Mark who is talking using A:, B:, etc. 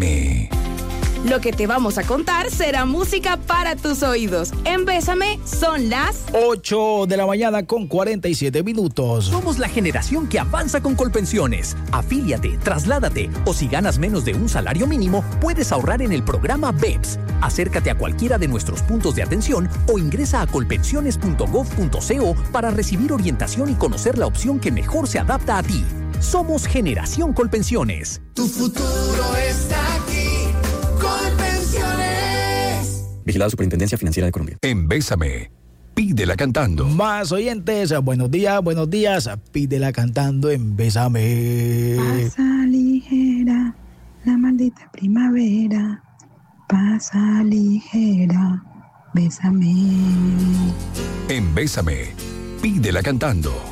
A: Bésame.
B: Lo que te vamos a contar será música para tus oídos. En Bésame son las
C: 8 de la mañana con 47 minutos.
D: Somos la generación que avanza con Colpensiones. Afíliate, trasládate o si ganas menos de un salario mínimo, puedes ahorrar en el programa BEPS. Acércate a cualquiera de nuestros puntos de atención o ingresa a colpensiones.gov.co para recibir orientación y conocer la opción que mejor se adapta a ti. Somos Generación Colpensiones.
E: Tu futuro está aquí. Colpensiones.
F: Vigilado Superintendencia Financiera de Colombia.
A: En Bésame, pídela cantando.
C: Más oyentes, buenos días, pídela cantando en Bésame.
G: Pasa ligera, la maldita primavera, pasa ligera, bésame.
A: En Bésame, pídela cantando.